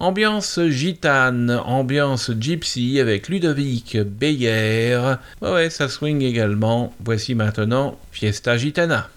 Ambiance gitane, ambiance gypsy avec Ludovic Beyer. Ouais, ça swing également. Voici maintenant Fiesta Gitana.